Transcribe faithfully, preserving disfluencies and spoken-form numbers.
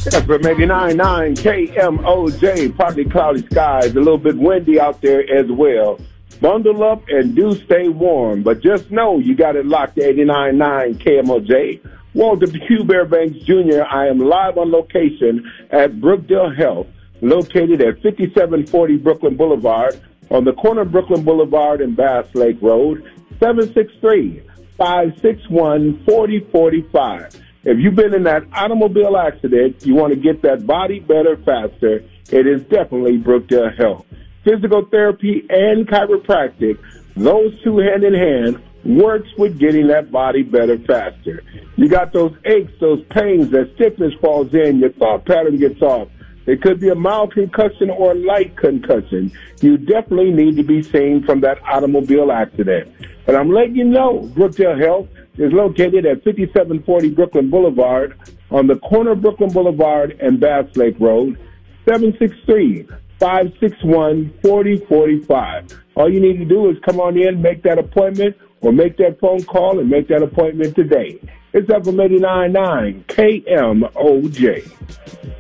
F M eighty-nine point nine K M O J, partly cloudy skies, a little bit windy out there as well. Bundle up and do stay warm, but just know you got it locked to eighty-nine point nine K M O J. Walter Q. Bearbanks Junior I am live on location at Brookdale Health, located at fifty-seven forty Brooklyn Boulevard, on the corner of Brooklyn Boulevard and Bass Lake Road, seven six three, five six one, four zero four five. If you've been in that automobile accident, you want to get that body better faster, it is definitely Brookdale Health. Physical therapy and chiropractic, those two hand in hand, works with getting that body better faster. You got those aches, those pains, that stiffness falls in, your thought pattern gets off. It could be a mild concussion or a light concussion. You definitely need to be seen from that automobile accident. And I'm letting you know, Brookdale Health is located at fifty-seven forty Brooklyn Boulevard, on the corner of Brooklyn Boulevard and Bass Lake Road, seven six three, five six one, four zero four five. All you need to do is come on in, make that appointment, or make that phone call and make that appointment today. It's F M eighty-nine point nine K M O J.